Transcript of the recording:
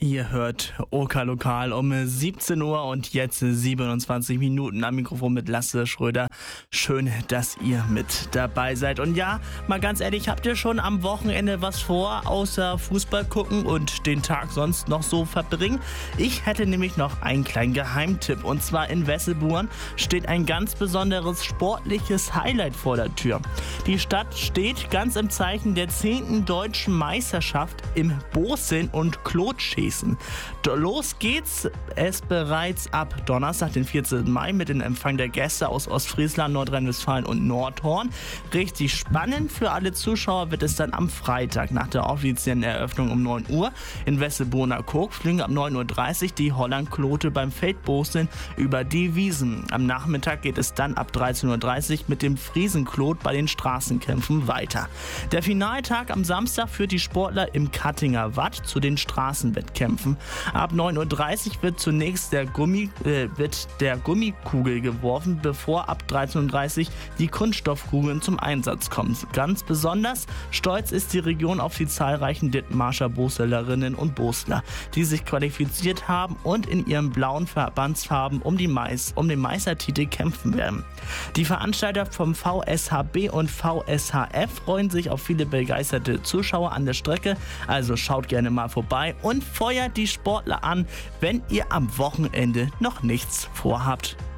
Ihr hört OK Lokal um 17 Uhr und jetzt 27 Minuten am Mikrofon mit Lasse Schröder. Schön, dass ihr mit dabei seid. Und ja, mal ganz ehrlich, habt ihr schon am Wochenende was vor, außer Fußball gucken und den Tag sonst noch so verbringen? Ich hätte nämlich noch einen kleinen Geheimtipp. Und zwar in Wesselburen steht ein ganz besonderes sportliches Highlight vor der Tür. Die Stadt steht ganz im Zeichen der 10. Deutschen Meisterschaft im Boseln und Klotschießen. Los geht's es bereits ab Donnerstag, den 14. Mai, mit dem Empfang der Gäste aus Ostfriesland, Nordrhein-Westfalen und Nordhorn. Richtig spannend für alle Zuschauer wird es dann am Freitag nach der offiziellen Eröffnung um 9 Uhr in Wesselburner Kog fliegen ab 9.30 Uhr die Hollandklote beim Feldboseln über die Wiesen. Am Nachmittag geht es dann ab 13.30 Uhr mit dem Friesenklot bei den Straßenkämpfen weiter. Der Finaltag am Samstag führt die Sportler im Kattinger Watt zu den Straßenwettkämpfen. Ab 9.30 Uhr wird zunächst der Gummikugel geworfen, bevor ab 13.30 Uhr die Kunststoffkugeln zum Einsatz kommen. Ganz besonders stolz ist die Region auf die zahlreichen Dithmarscher Boslerinnen und Bosler, die sich qualifiziert haben und in ihren blauen Verbandsfarben um den Meistertitel kämpfen werden. Die Veranstalter vom VSHB und VSHF freuen sich auf viele begeisterte Zuschauer an der Strecke, also schaut gerne mal vorbei und feuert die Sportler an, wenn ihr am Wochenende noch nichts vorhabt.